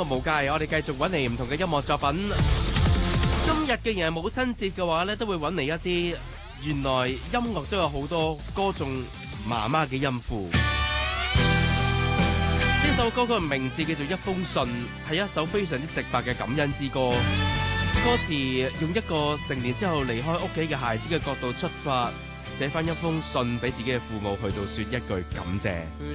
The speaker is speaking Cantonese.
樂無界，我哋繼續揾嚟唔同嘅音樂作品。今日既然係母親節嘅話咧，都會揾嚟一啲原來音樂都有好多歌頌媽媽嘅音符。呢首歌曲嘅名字叫做《一封信》，係一首非常之直白嘅感恩之歌。歌詞用一個成年之後離開屋企嘅孩子嘅角度出發，寫翻一封信俾自己嘅父母，去到說一句感謝。